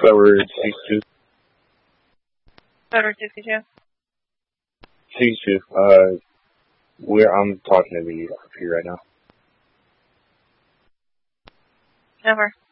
Clever 62. Clever 62. 62. I'm talking to the RP right now. Over.